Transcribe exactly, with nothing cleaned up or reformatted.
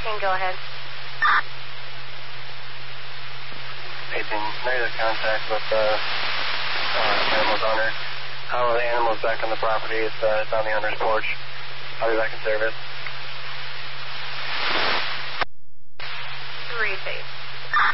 eighteen, go ahead. eighteen, negative contact with the uh, uh, animal's owner. Oh, the animal's back on the property. It's, uh, it's on the owner's porch. I'll be back in service.